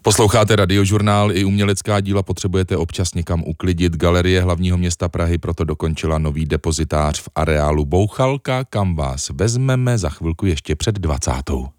Posloucháte Radiožurnál, i umělecká díla potřebujete občas někam uklidit. Galerie hlavního města Prahy proto dokončila nový depozitář v areálu Bouchalka, kam vás vezmeme za chvilku ještě před 20.